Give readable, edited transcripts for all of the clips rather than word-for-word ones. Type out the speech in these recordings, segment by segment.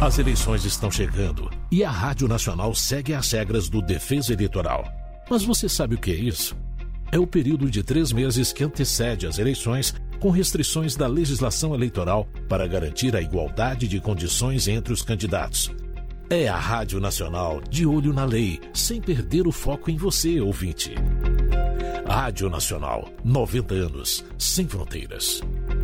As eleições estão chegando e a Rádio Nacional segue as regras do Defesa Eleitoral. Mas você sabe o que é isso? É o período de 3 meses que antecede as eleições, com restrições da legislação eleitoral para garantir a igualdade de condições entre os candidatos. É a Rádio Nacional de olho na lei, sem perder o foco em você, ouvinte. Rádio Nacional, 90 anos, sem fronteiras.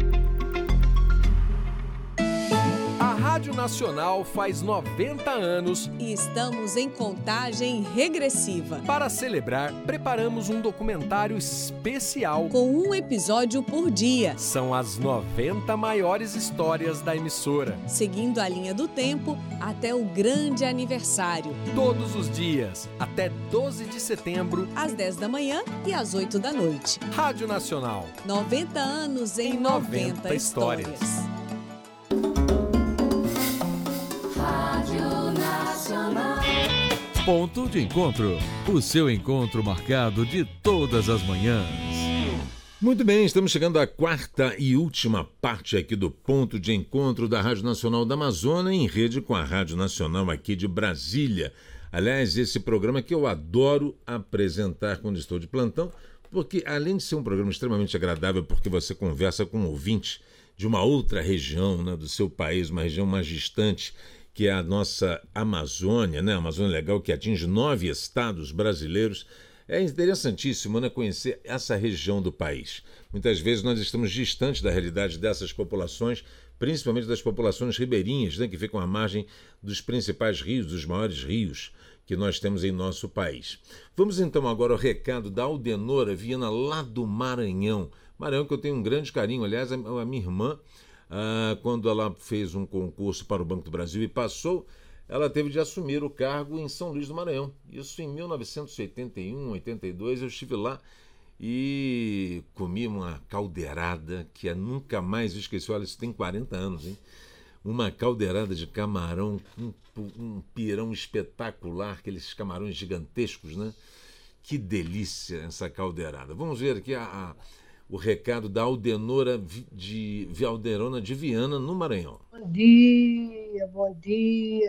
A Rádio Nacional faz 90 anos e estamos em contagem regressiva. Para celebrar, preparamos um documentário especial com um episódio por dia. São as 90 maiores histórias da emissora, seguindo a linha do tempo até o grande aniversário. Todos os dias, até 12 de setembro, às 10 da manhã e às 8 da noite. Rádio Nacional. 90 anos em 90 histórias. Ponto de Encontro, o seu encontro marcado de todas as manhãs. Muito bem, estamos chegando à quarta e última parte aqui do Ponto de Encontro da Rádio Nacional da Amazônia, em rede com a Rádio Nacional aqui de Brasília. Aliás, esse programa que eu adoro apresentar quando estou de plantão, porque além de ser um programa extremamente agradável, porque você conversa com um ouvinte de uma outra região, né, do seu país, uma região mais distante, que é a nossa Amazônia, né? A Amazônia Legal, que atinge 9 estados brasileiros. É interessantíssimo, né, conhecer essa região do país. Muitas vezes nós estamos distantes da realidade dessas populações, principalmente das populações ribeirinhas, né, que ficam à margem dos principais rios, dos maiores rios que nós temos em nosso país. Vamos então agora ao recado da Aldenora Viana, lá do Maranhão. Maranhão, que eu tenho um grande carinho. Aliás, a minha irmã, quando ela fez um concurso para o Banco do Brasil e passou, ela teve de assumir o cargo em São Luís do Maranhão. Isso em 1981, 82, eu estive lá e comi uma caldeirada que eu nunca mais esqueci. Olha, isso tem 40 anos, hein? Uma caldeirada de camarão, um pirão espetacular, aqueles camarões gigantescos, né? Que delícia essa caldeirada. Vamos ver aqui o recado da Aldenora de Viana, no Maranhão. Bom dia,